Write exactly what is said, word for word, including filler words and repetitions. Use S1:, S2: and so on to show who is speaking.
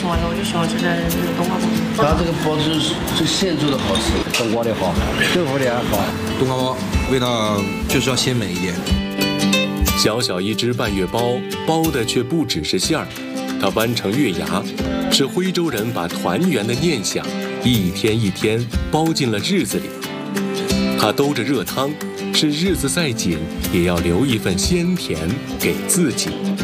S1: 喜欢的，我就喜欢吃的冬瓜包。
S2: 它这个包子是现做的好吃，冬瓜的好，豆腐的也好。
S3: 冬瓜包味道就是要鲜美一点。
S4: 小小一只半月包，包的却不只是馅儿，它弯成月牙，是徽州人把团圆的念想一天一天包进了日子里。它兜着热汤，是日子再紧也要留一份鲜甜给自己。